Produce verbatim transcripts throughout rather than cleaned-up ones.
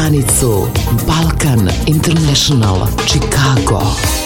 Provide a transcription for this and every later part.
Stanicu Balkan International Chicago.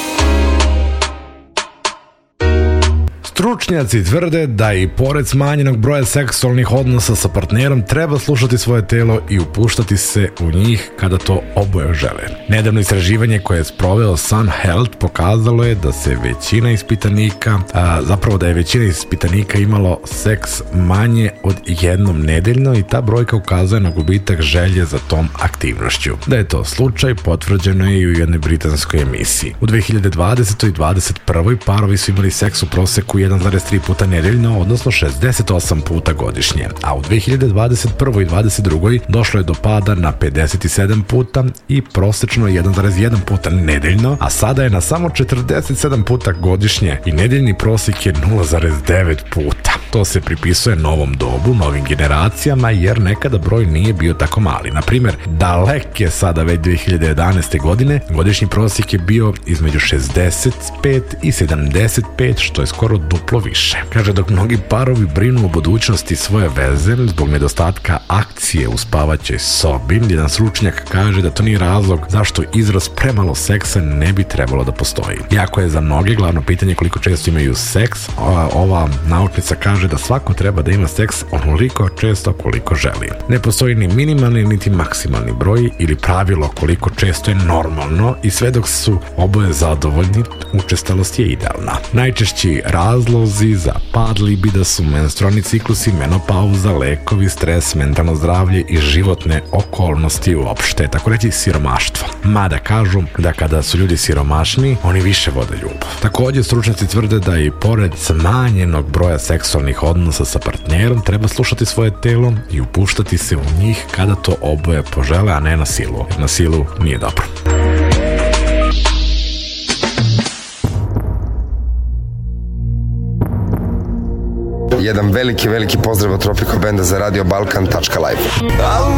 Stručnjaci tvrde da i pored smanjenog broja seksualnih odnosa sa partnerom treba slušati svoje telo i upuštati se u njih kada to oboje žele. Nedavno istraživanje koje je sproveo Sun Health pokazalo je da se većina ispitanika, a, zapravo da je većina ispitanika imalo seks manje od jednom nedeljno i ta brojka ukazuje na gubitak želje za tom aktivnošću. Da je to slučaj potvrđeno je i u jednoj britanskoj emisiji. U dve hiljade dvadesetoj i dvadeset prvoj parovi su imali seks u proseku jedan zarez tri puta nedeljno, odnosno šezdeset osam puta godišnje, a u dve hiljade dvadeset prvoj i dvadeset drugoj došlo je do pada na pedeset sedam puta i prosečno jedan zarez jedan puta nedeljno, a sada je na samo četrdeset sedam puta godišnje i nedeljni prosjek je nula zarez devet puta. To se pripisuje novom dobu, novim generacijama, jer nekada broj nije bio tako mali. Na primjer, daleke sada već dve hiljade jedanaeste godine, godišnji prosjek je bio između šezdeset pet i sedamdeset pet, što je skoro duplo više. Kaže, dok mnogi parovi brinu o budućnosti svoje veze zbog nedostatka akcije u spavaćoj sobi, jedan stručnjak kaže da to nije razlog zašto izraz premalo seksa ne bi trebalo da postoji. Iako je za mnoge glavno pitanje koliko često imaju seks, ova naučnica kaže da svako treba da ima seks onoliko često koliko želi. Ne postoji ni minimalni niti maksimalni broj ili pravilo koliko često je normalno i sve dok su oboje zadovoljni, učestalost je idealna. Najčešći razlozi za pad libida su menstrualni ciklusi, menopauza, lekovi, stres, mentalno zdravlje i životne okolnosti uopšte, tako reći siromaštvo. Mada kažu da kada su ljudi siromašni, oni više vode ljubav. Također, stručnjaci tvrde da i pored smanjenog broja seksualnih odnosa sa partnerom treba slušati svoje telo i upuštati se u njih kada to oboje požele, a ne na silu. Jer na silu nije dobro. Jedan veliki, veliki pozdrav od Tropico Benda za Radio Balkan tačka live.